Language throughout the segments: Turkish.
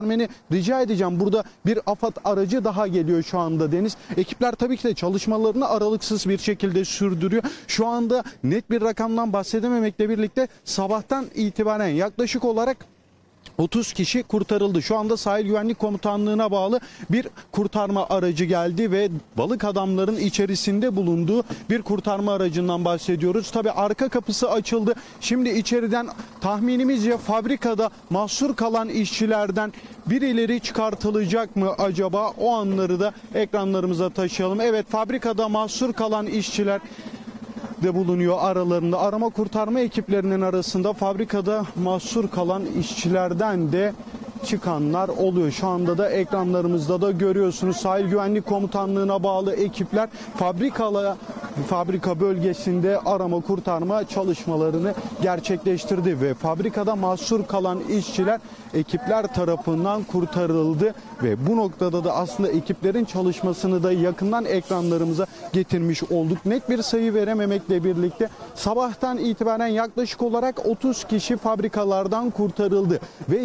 Rica edeceğim. Burada bir AFAD aracı daha geliyor şu anda Deniz. Ekipler tabii ki de çalışmalarını aralıksız bir şekilde sürdürüyor. Şu anda net bir rakamdan bahsedememekle birlikte sabahtan itibaren yaklaşık olarak 30 kişi kurtarıldı. Şu anda Sahil Güvenlik Komutanlığı'na bağlı bir kurtarma aracı geldi ve balık adamların içerisinde bulunduğu bir kurtarma aracından bahsediyoruz. Tabii arka kapısı açıldı. Şimdi içeriden tahminimizce fabrikada mahsur kalan işçilerden birileri çıkartılacak mı acaba? O anları da ekranlarımıza taşıyalım. Evet, fabrikada mahsur kalan işçiler de bulunuyor aralarında. Arama kurtarma ekiplerinin arasında fabrikada mahsur kalan işçilerden de çıkanlar oluyor. Şu anda da ekranlarımızda da görüyorsunuz. Sahil Güvenlik Komutanlığı'na bağlı ekipler fabrika bölgesinde arama kurtarma çalışmalarını gerçekleştirdi ve fabrikada mahsur kalan işçiler ekipler tarafından kurtarıldı ve bu noktada da aslında ekiplerin çalışmasını da yakından ekranlarımıza getirmiş olduk. Net bir sayı verememekle birlikte sabahtan itibaren yaklaşık olarak 30 kişi fabrikalardan kurtarıldı ve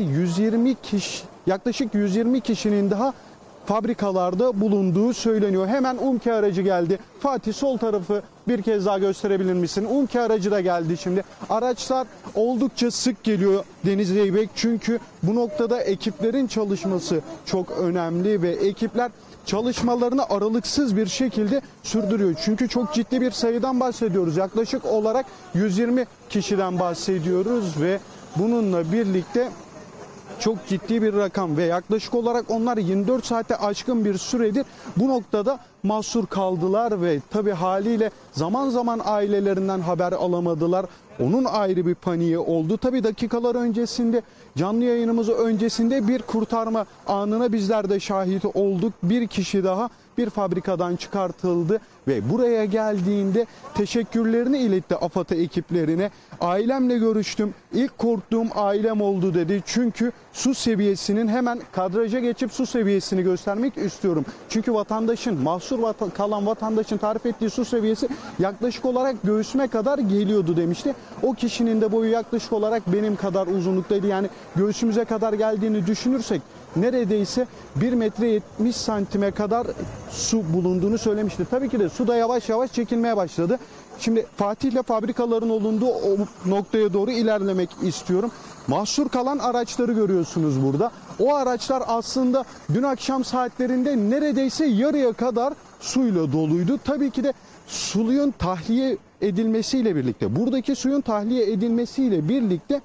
yaklaşık 120 kişinin daha fabrikalarda bulunduğu söyleniyor. Hemen UMKE aracı geldi. Fatih, sol tarafı bir kez daha gösterebilir misin? UMKE aracı da geldi şimdi. Araçlar oldukça sık geliyor Deniz Zeybek, çünkü bu noktada ekiplerin çalışması çok önemli ve ekipler çalışmalarını aralıksız bir şekilde sürdürüyor. Çünkü çok ciddi bir sayıdan bahsediyoruz. Yaklaşık olarak 120 kişiden bahsediyoruz ve bununla birlikte çok ciddi bir rakam ve yaklaşık olarak onlar 24 saate aşkın bir süredir bu noktada mahsur kaldılar ve tabii haliyle zaman zaman ailelerinden haber alamadılar. Onun ayrı bir paniği oldu. Tabii dakikalar öncesinde, canlı yayınımız öncesinde bir kurtarma anına bizler de şahit olduk. Bir kişi daha bir fabrikadan çıkartıldı ve buraya geldiğinde teşekkürlerini iletti AFAD ekiplerine. Ailemle görüştüm. İlk korktuğum ailem oldu dedi. Çünkü su seviyesinin, hemen kadraja geçip su seviyesini göstermek istiyorum. Çünkü mahsur kalan vatandaşın tarif ettiği su seviyesi yaklaşık olarak göğsüme kadar geliyordu demişti. O kişinin de boyu yaklaşık olarak benim kadar uzunluktaydı. Yani göğsümüze kadar geldiğini düşünürsek neredeyse 1 metre 70 santime kadar su bulunduğunu söylemişti. Tabii ki de su da yavaş yavaş çekilmeye başladı. Şimdi Fatih'le fabrikaların olunduğu o noktaya doğru ilerlemek istiyorum. Mahsur kalan araçları görüyorsunuz burada. O araçlar aslında dün akşam saatlerinde neredeyse yarıya kadar suyla doluydu. Tabii ki de suyun tahliye edilmesiyle birlikte, buradaki suyun tahliye edilmesiyle birlikte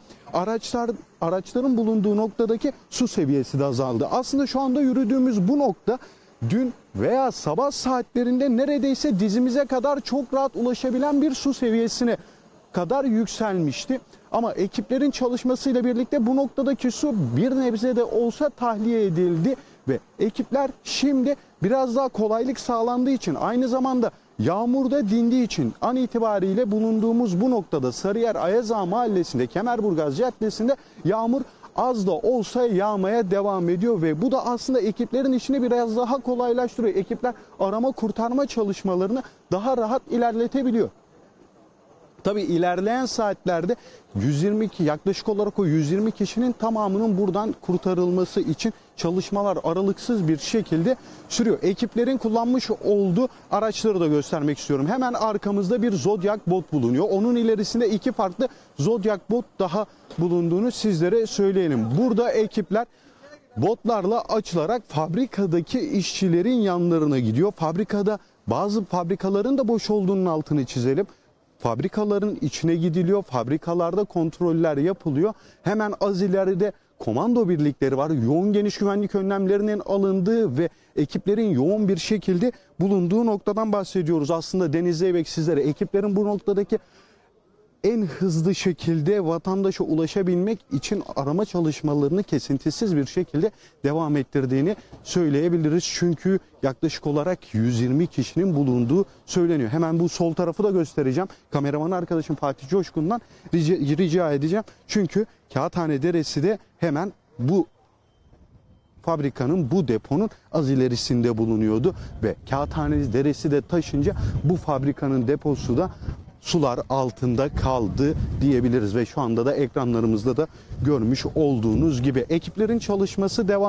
araçların bulunduğu noktadaki su seviyesi de azaldı. Aslında şu anda yürüdüğümüz bu nokta dün veya sabah saatlerinde neredeyse dizimize kadar çok rahat ulaşabilen bir su seviyesine kadar yükselmişti. Ama ekiplerin çalışmasıyla birlikte bu noktadaki su bir nebze de olsa tahliye edildi ve ekipler şimdi biraz daha kolaylık sağlandığı için, aynı zamanda yağmurda dindiği için an itibariyle bulunduğumuz bu noktada Sarıyer Ayazağa Mahallesi'nde Kemerburgaz Caddesi'nde yağmur az da olsa yağmaya devam ediyor ve bu da aslında ekiplerin işini biraz daha kolaylaştırıyor. Ekipler arama kurtarma çalışmalarını daha rahat ilerletebiliyor. Tabii ilerleyen saatlerde yaklaşık olarak o 120 kişinin tamamının buradan kurtarılması için çalışmalar aralıksız bir şekilde sürüyor. Ekiplerin kullanmış olduğu araçları da göstermek istiyorum. Hemen arkamızda bir Zodiac bot bulunuyor. Onun ilerisinde 2 farklı Zodiac bot daha bulunduğunu sizlere söyleyelim. Burada ekipler botlarla açılarak fabrikadaki işçilerin yanlarına gidiyor. Bazı fabrikaların da boş olduğunun altını çizelim. Fabrikaların içine gidiliyor, fabrikalarda kontroller yapılıyor. Hemen az ileride komando birlikleri var. Yoğun geniş güvenlik önlemlerinin alındığı ve ekiplerin yoğun bir şekilde bulunduğu noktadan bahsediyoruz. Aslında Deniz Zeybek sizlere ekiplerin bu noktadaki en hızlı şekilde vatandaşa ulaşabilmek için arama çalışmalarını kesintisiz bir şekilde devam ettirdiğini söyleyebiliriz. Çünkü yaklaşık olarak 120 kişinin bulunduğu söyleniyor. Hemen bu sol tarafı da göstereceğim. Kameraman arkadaşım Fatih Coşkun'dan rica edeceğim. Çünkü Kağıthane Deresi de hemen bu fabrikanın, bu deponun az ilerisinde bulunuyordu ve Kağıthane Deresi de taşınca bu fabrikanın deposu da sular altında kaldı diyebiliriz ve şu anda da ekranlarımızda da görmüş olduğunuz gibi ekiplerin çalışması devam